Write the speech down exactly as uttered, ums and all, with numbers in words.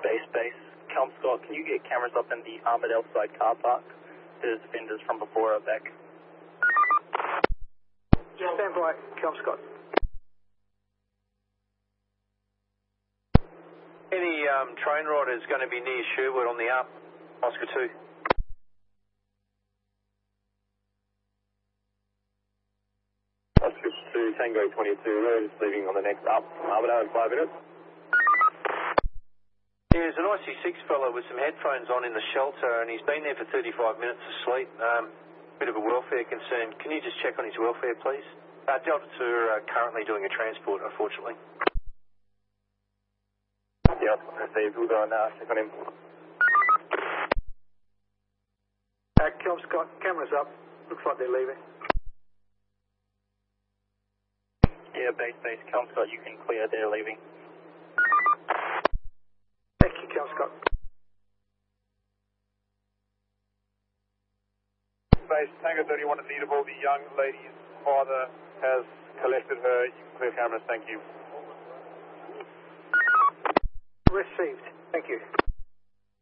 Base, base. Kelm Scott, can you get cameras up in the Armadale side car park? There's vendors from before are back. Stand by, Kelm Scott. Any um, train riders going to be near Sherwood on the up? Oscar two. Oscar two, Tango twenty-two, road is leaving on the next up. Armadale in five minutes. Yeah, there's an I C six fellow with some headphones on in the shelter, and he's been there for thirty-five minutes asleep. Um, bit of a welfare concern. Can you just check on his welfare, please? Uh, Delta two are uh, currently doing a transport, unfortunately. Yep, received. We'll go and uh, check on him. Uh, Kelm Scott, cameras up. Looks like they're leaving. Yeah, base, base. Kelm Scott, you can clear. They're leaving. Thank you, Kelm Scott. Base, Tango thirty-one at Needable. The young lady's father has collected her. You can clear cameras, thank you. Received. Thank you.